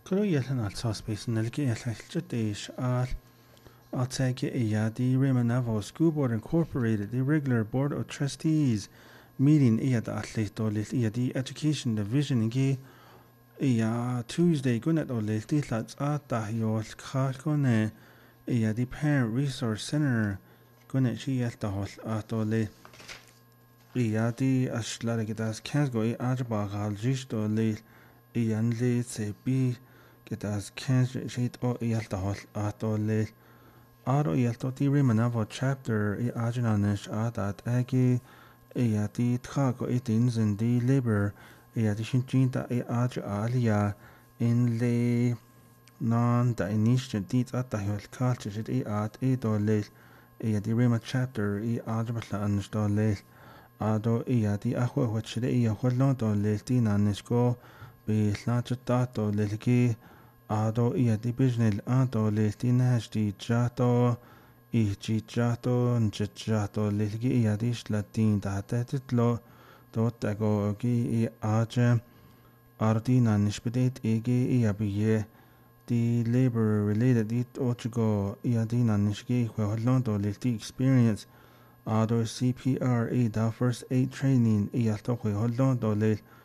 Kuro yelhan al space nilki yelhachatish I'll take it. The Raymond Naval School Board Incorporated, the regular Board of Trustees meeting the athlete the Education Division Tuesday gunet olilti lats atahiyol khalkone the Parent Resource Center gunet shiyel tahol atole the ashlaragitas kansgo ajbagal jish dole yanle sebi getas kans shit o yaltahol atole Aro yaltoti Rimanavo chapter ajinanish adat agi the trago itins in the labor the shinjinta aj alia in le non da initiative dit at the health culture at dole the Rima chapter ajbatla anstole ado the ahwa which the holon dole tinanisko be slachata lelki Ado the business anto listinash di jato jato njato lilgi dish latin titlo tago gi aje ardina nishbedit abiye the labor related it ochigo iadina nishgi londo lilti experience Ado CPR da first aid training to londo lil